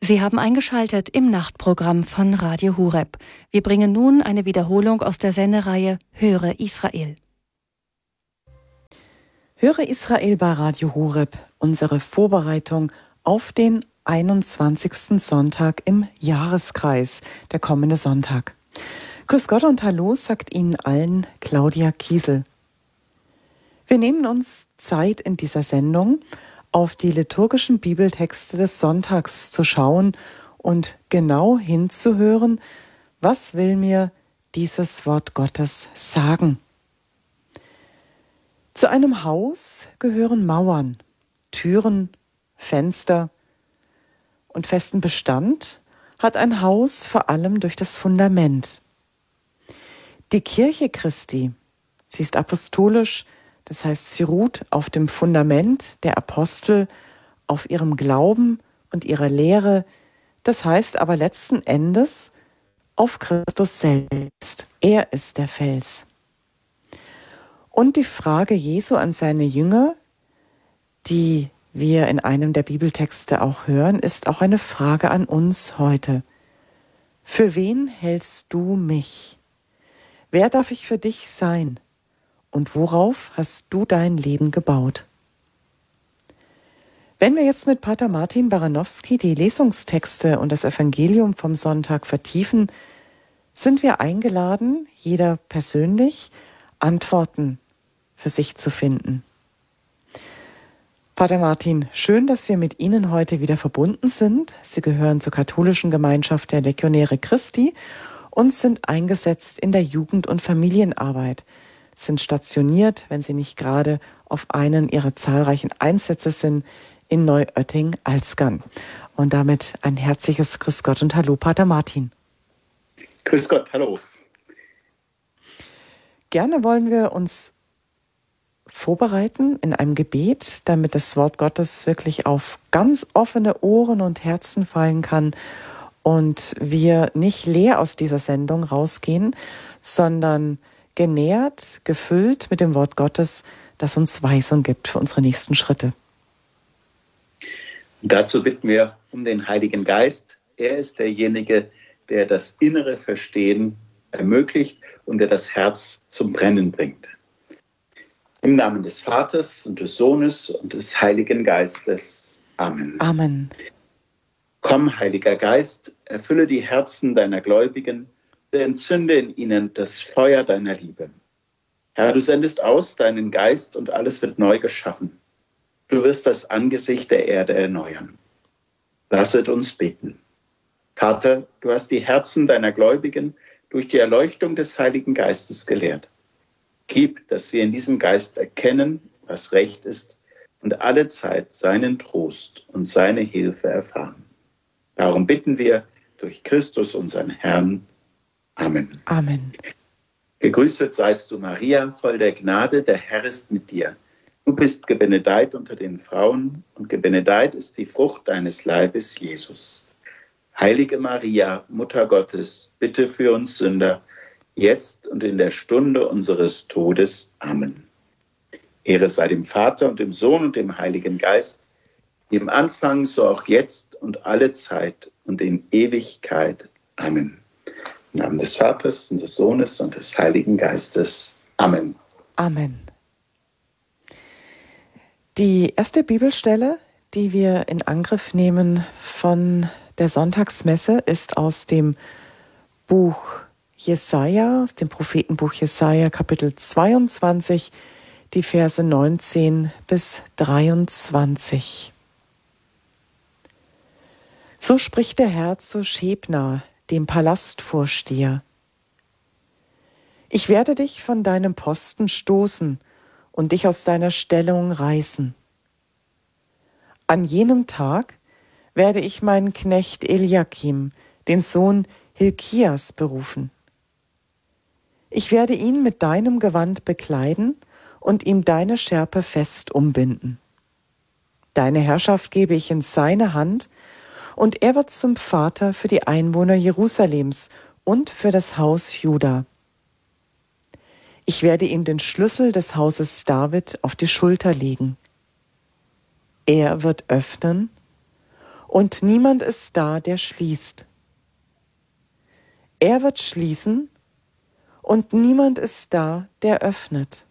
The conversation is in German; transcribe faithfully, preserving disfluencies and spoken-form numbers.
Sie haben eingeschaltet im Nachtprogramm von Radio Horeb. Wir bringen nun eine Wiederholung aus der Sendereihe Höre Israel. Höre Israel bei Radio Horeb, unsere Vorbereitung auf den einundzwanzigsten Sonntag im Jahreskreis, der kommende Sonntag. Grüß Gott und Hallo sagt Ihnen allen Claudia Kiesel. Wir nehmen uns Zeit in dieser Sendung, auf die liturgischen Bibeltexte des Sonntags zu schauen und genau hinzuhören, was will mir dieses Wort Gottes sagen. Zu einem Haus gehören Mauern, Türen, Fenster und festen Bestand hat ein Haus vor allem durch das Fundament. Die Kirche Christi, sie ist apostolisch, das heißt, sie ruht auf dem Fundament der Apostel, auf ihrem Glauben und ihrer Lehre, das heißt aber letzten Endes auf Christus selbst. Er ist der Fels. Und die Frage Jesu an seine Jünger, die wir in einem der Bibeltexte auch hören, ist auch eine Frage an uns heute. Für wen hältst du mich? Wer darf ich für dich sein? Und worauf hast du dein Leben gebaut? Wenn wir jetzt mit Pater Martin Baranowski die Lesungstexte und das Evangelium vom Sonntag vertiefen, sind wir eingeladen, jeder persönlich Antworten für sich zu finden. Pater Martin, schön, dass wir mit Ihnen heute wieder verbunden sind. Sie gehören zur katholischen Gemeinschaft der Legionäre Christi und sind eingesetzt in der Jugend- und Familienarbeit, sind stationiert, wenn sie nicht gerade auf einen ihrer zahlreichen Einsätze sind, in Neuötting-Alzgern. Und damit ein herzliches Grüß Gott und Hallo, Pater Martin. Grüß Gott, hallo. Gerne wollen wir uns vorbereiten in einem Gebet, damit das Wort Gottes wirklich auf ganz offene Ohren und Herzen fallen kann und wir nicht leer aus dieser Sendung rausgehen, sondern genährt, gefüllt mit dem Wort Gottes, das uns Weisung gibt für unsere nächsten Schritte. Und dazu bitten wir um den Heiligen Geist. Er ist derjenige, der das innere Verstehen ermöglicht und der das Herz zum Brennen bringt. Im Namen des Vaters und des Sohnes und des Heiligen Geistes. Amen. Amen. Komm, Heiliger Geist, erfülle die Herzen deiner Gläubigen, entzünde in ihnen das Feuer deiner Liebe. Herr, du sendest aus deinen Geist und alles wird neu geschaffen. Du wirst das Angesicht der Erde erneuern. Lasset uns beten. Vater, du hast die Herzen deiner Gläubigen durch die Erleuchtung des Heiligen Geistes gelehrt. Gib, dass wir in diesem Geist erkennen, was recht ist und alle Zeit seinen Trost und seine Hilfe erfahren. Darum bitten wir durch Christus, unseren Herrn. Amen. Amen. Gegrüßet seist du, Maria, voll der Gnade, der Herr ist mit dir. Du bist gebenedeit unter den Frauen und gebenedeit ist die Frucht deines Leibes, Jesus. Heilige Maria, Mutter Gottes, bitte für uns Sünder, jetzt und in der Stunde unseres Todes. Amen. Ehre sei dem Vater und dem Sohn und dem Heiligen Geist, wie im Anfang, so auch jetzt und alle Zeit und in Ewigkeit. Amen. Im Namen des Vaters und des Sohnes und des Heiligen Geistes. Amen. Amen. Die erste Bibelstelle, die wir in Angriff nehmen von der Sonntagsmesse, ist aus dem Buch Jesaja, aus dem Prophetenbuch Jesaja, Kapitel zweiundzwanzig, die Verse neunzehn bis dreiundzwanzig. So spricht der Herr zu Schebna, dem Palastvorsteher. Ich werde dich von deinem Posten stoßen und dich aus deiner Stellung reißen. An jenem Tag werde ich meinen Knecht Eliakim, den Sohn Hilkias, berufen. Ich werde ihn mit deinem Gewand bekleiden und ihm deine Schärpe fest umbinden. Deine Herrschaft gebe ich in seine Hand, und er wird zum Vater für die Einwohner Jerusalems und für das Haus Juda. Ich werde ihm den Schlüssel des Hauses David auf die Schulter legen. Er wird öffnen, und niemand ist da, der schließt. Er wird schließen und niemand ist da, der öffnet.